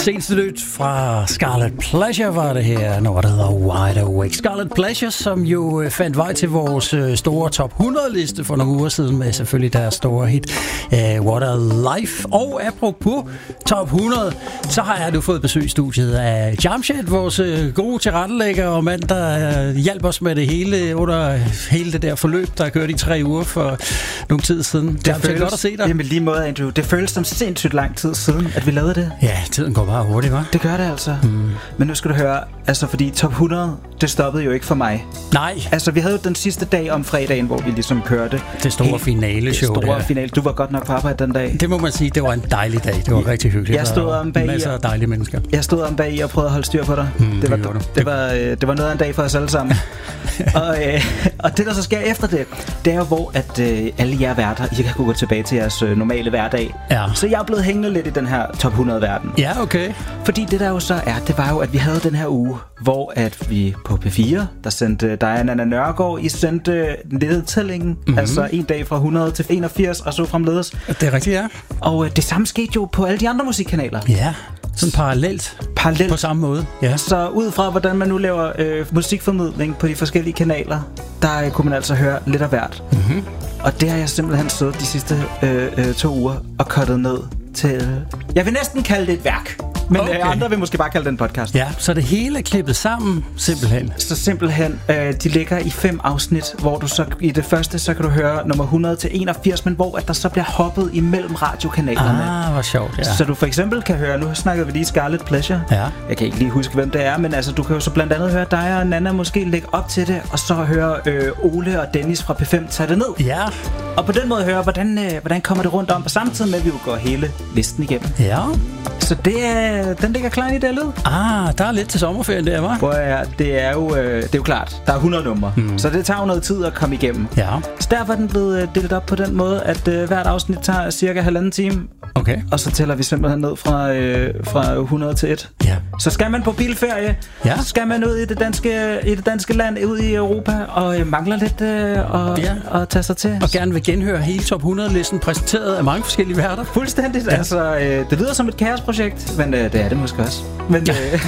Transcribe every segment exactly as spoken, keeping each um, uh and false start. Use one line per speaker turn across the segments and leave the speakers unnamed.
seneste nyt fra Scarlet Pleasure var det her, når det hedder Wide Awake. Scarlet Pleasure, som jo fandt vej til vores store top hundrede liste for nogle uger siden med selvfølgelig deres store hit uh, What a Life. Og apropos top hundrede, så har jeg nu fået besøg i studiet af Jamshed, vores gode tilrettelægger og mand, der uh, hjalp os med det hele under hele det der forløb, der har kørt i tre uger for nogle tid siden. Det Jamshed, godt at se dig.
Jamen lige måde, Andrew. Det føles som sindssygt lang tid siden, at vi lavede det.
Ja, tiden går bare hurtigt, hva'?
Det gør det altså. Mm. Men nu skal du høre, altså fordi top hundrede, det stoppede jo ikke for mig.
Nej.
Altså vi havde jo den sidste dag om fredagen, hvor vi ligesom kørte.
Det store finale show.
Det store finale. Du var godt nok på arbejde den dag.
Det må man sige, det var en dejlig dag. Det var ja. rigtig hyggeligt.
Jeg stod om bag
masser af dejlige mennesker.
Jeg stod om bag og prøvede at holde styr på dig.
Mm,
det,
det,
var,
det,
det, var, det var noget af en dag for os alle sammen. og, øh, og det der så sker efter det, det er jo hvor at øh, alle jer værter, I kan kunne gå tilbage til jeres øh, normale hverdag.
Ja.
Så jeg er blevet hængende lidt i den her top hundrede verden.
Ja, okay.
Fordi det der jo så er, det var jo, at vi havde den her uge, hvor at vi på P fire, der sendte dig og Nana Nørgaard, I sendte nedtællingen, mm-hmm. altså en dag fra hundrede til enogfirs, og så fremledes.
Det er rigtigt, ja.
Og øh, det samme skete jo på alle de andre musikkanaler.
Ja, sådan parallelt.
Parallelt.
På samme måde, ja.
Så ud fra, hvordan man nu laver øh, musikformidling på de forskellige kanaler, der øh, kunne man altså høre lidt af hvert.
Mm-hmm.
Og det har jeg simpelthen siddet de sidste øh, øh, to uger og cuttet ned til... Jeg vil næsten kalde det et værk. Men okay. øh, andre vil måske bare kalde det en podcast.
Ja, så det hele er klippet sammen, simpelthen.
Så simpelthen, øh, de ligger i fem afsnit, hvor du så i det første, så kan du høre nummer hundrede til enogfirs, men hvor at der så bliver hoppet imellem radiokanalerne.
Ah, hvor sjovt, ja.
Så du for eksempel kan høre, nu snakkede vi lige Scarlet Pleasure.
Ja.
Jeg kan ikke lige huske, hvem det er, men altså, du kan jo så blandt andet høre dig og Nana måske lægge op til det, og så høre øh, Ole og Dennis fra P fem tage det ned.
Ja.
Og på den måde høre, hvordan, øh, hvordan kommer det rundt om, på samtidig med, at vi jo går hele listen igennem.
Ja.
Så det er, den ligger klar i det lyd.
Ah, der er lidt til sommerferien der, hva'?
Hvor er, det, er jo, øh, det er jo klart, der er hundrede numre, mm. så det tager jo noget tid at komme igennem.
Ja.
Så derfor er den blevet delt op på den måde, at øh, hvert afsnit tager cirka halvanden time.
Okay.
Og så tæller vi simpelthen ned fra, øh, fra hundrede til et.
Ja.
Så skal man på bilferie,
ja.
så skal man ud i det danske, i det danske land, ud i Europa, og øh, mangler lidt øh, og,
ja.
og tage sig til.
Og gerne vil genhøre hele top hundrede-listen præsenteret af mange forskellige værter.
Fuldstændigt. Ja. Altså, øh, det lyder som et kaosprojekt, men øh, det er det måske også. Men, ja. øh,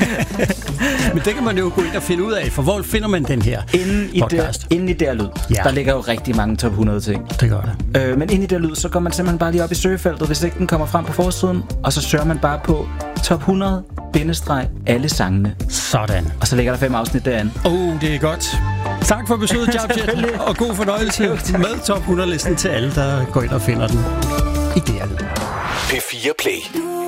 men det kan man jo gå ind og finde ud af, for hvor finder man den her
inden i
podcast?
Inden i der lyd, ja. Der ligger jo rigtig mange top hundrede ting.
Det gør det.
Øh, men inden i der lyd, så går man simpelthen bare lige op i søgefeltet, hvis ikke den kommer frem på forsiden, og så søger man bare på top hundrede bindestreg alle sangene.
Sådan.
Og så ligger der fem afsnit derinde.
Åh, oh, det er godt. Tak for besøget, Jamshed, og god fornøjelse med top hundrede-listen til alle, der går ind og finder den i det her lyd.
P fire Play.